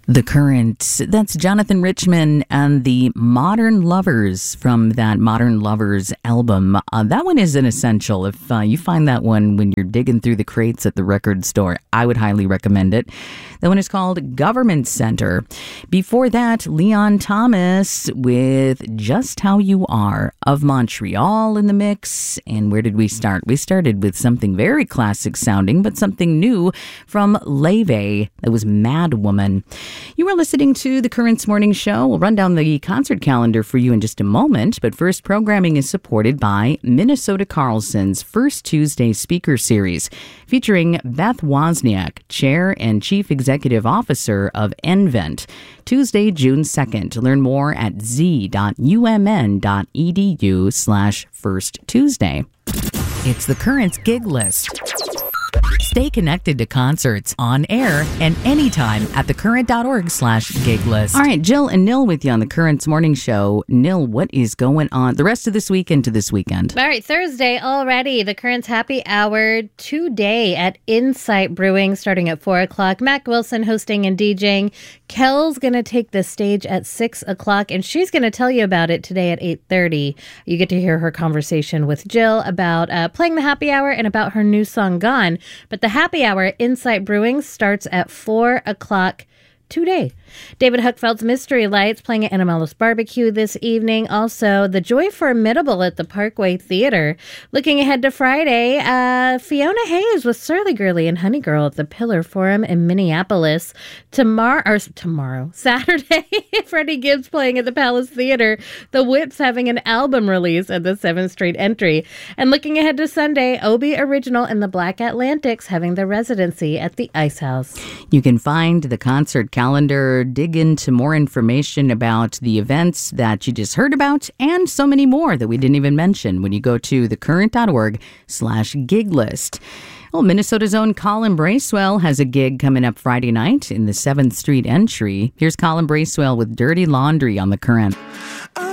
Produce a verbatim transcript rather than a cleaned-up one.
The Current. That's Jonathan Richman and the Modern Lovers from that Modern Lovers album. Uh, that one is an essential. If uh, you find that one when you're digging through the crates at the record store, I would highly recommend it. That one is called Government Center. Before that, Leon Thomas with Just How You Are of Montreal in the mix. And where did we start? We started with something very classic sounding, but something new from Leve. That was Mad Woman. You are listening to the Currents Morning Show. We'll run down the concert calendar for you in just a moment, but first, programming is supported by Minnesota Carlson's First Tuesday Speaker Series, featuring Beth Wozniak, Chair and Chief Executive Officer of nVent, Tuesday, June second. Learn more at z.umn.edu slash First Tuesday. It's the Currents Gig List. Stay connected to concerts on air and anytime at thecurrent.org slash gig list. All right, Jill and Nil with you on the Currents Morning Show. Nil, what is going on the rest of this week into this weekend? All right, Thursday already. The Currents Happy Hour today at Insight Brewing starting at four o'clock. Mac Wilson hosting and DJing. Kel's going to take the stage at six o'clock, and she's going to tell you about it today at eight thirty. You get to hear her conversation with Jill about uh, playing the happy hour and about her new song, Gone. But the happy hour at Insight Brewing starts at four o'clock today. David Huckfeld's Mystery Lights playing at Animalis Barbecue this evening. Also, The Joy Formidable at the Parkway Theater. Looking ahead to Friday, uh, Fiona Hayes with Surly Girly and Honey Girl at the Pillar Forum in Minneapolis. Tomorrow, or tomorrow, Saturday, Freddie Gibbs playing at the Palace Theater. The Whips having an album release at the seventh Street Entry. And looking ahead to Sunday, Obi Original and the Black Atlantics having their residency at the Ice House. You can find the concert calendar, dig into more information about the events that you just heard about, and so many more that we didn't even mention when you go to thecurrent.org slash gig list. Well, Minnesota's own Colin Bracewell has a gig coming up Friday night in the seventh Street Entry. Here's Colin Bracewell with Dirty Laundry on The Current.